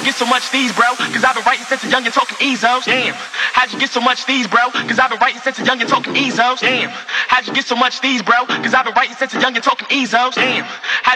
get so much these, bro? Cause I've been writing since a young and talking EZOs. Damn. How'd you get so much these, bro? Cause I've been writing since a young and talking EZOs. Damn. How'd you get so much these, bro? Cause I've been writing since a young and talking EZOs. Damn.